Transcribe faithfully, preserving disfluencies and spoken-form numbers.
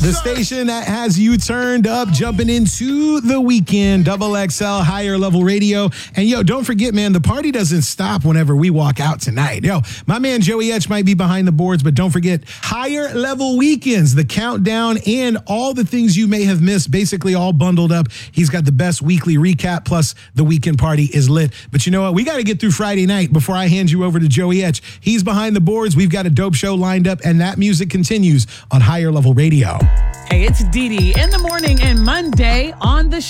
The station that has you turned up, jumping into the weekend, Double X L, higher level radio. And yo, don't forget, man, the party doesn't stop whenever we walk out tonight. Yo, my man Joey Etch might be behind the boards, but don't forget, higher level weekends, the countdown, and all the things you may have missed, basically all bundled up. He's got the best weekly recap, plus the weekend party is lit. But you know what? We got to get through Friday night before I hand you over to Joey Etch. He's behind the boards. We've got a dope show lined up, and that music continues on higher level radio. Hey, it's Dee Dee in the morning and Monday on the show.